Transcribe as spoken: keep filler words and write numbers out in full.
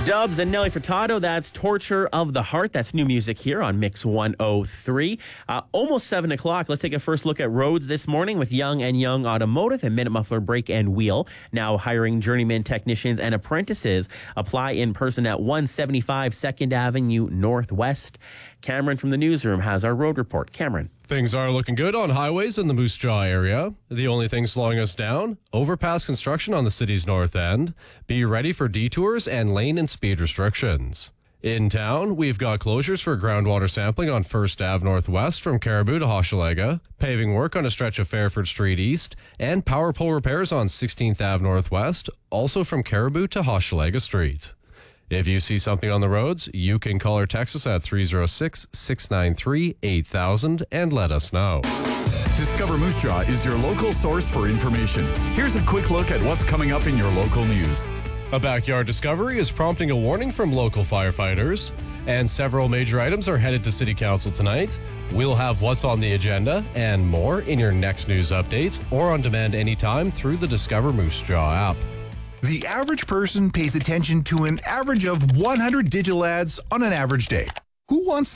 Dubs and Nelly Furtado, that's Torture of the Heart. That's new music here on Mix one oh three. Uh, almost seven o'clock. Let's take a first look at roads this morning with Young and Young Automotive and Minute Muffler Brake and Wheel. Now hiring journeyman technicians and apprentices. Apply in person at one seventy-five second Avenue Northwest. Cameron from the newsroom has our road report. Cameron. Things are looking good on highways in the Moose Jaw area. The only thing slowing us down, overpass construction on the city's north end. Be ready for detours and lane and speed restrictions. In town, we've got closures for groundwater sampling on First Avenue Northwest from Caribou to Hochelaga, paving work on a stretch of Fairford Street East, and power pole repairs on sixteenth Avenue Northwest, also from Caribou to Hochelaga Street. If you see something on the roads, you can call or text us at three oh six, six nine three, eight thousand and let us know. Discover Moose Jaw is your local source for information. Here's a quick look at what's coming up in your local news. A backyard discovery is prompting a warning from local firefighters, and several major items are headed to City Council tonight. We'll have what's on the agenda and more in your next news update or on demand anytime through the Discover Moose Jaw app. The average person pays attention to an average of one hundred digital ads on an average day. Who wants to